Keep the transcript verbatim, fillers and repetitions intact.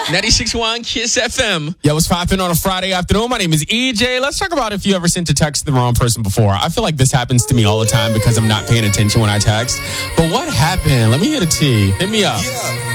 ninety-six point one Kiss F M. Yo, what's poppin' on a Friday afternoon? My name is E J. Let's talk about if you ever sent a text to the wrong person before. I feel like this happens to me all the time because I'm not paying attention when I text. But what happened? Let me hear the tea. Hit me up. Yeah.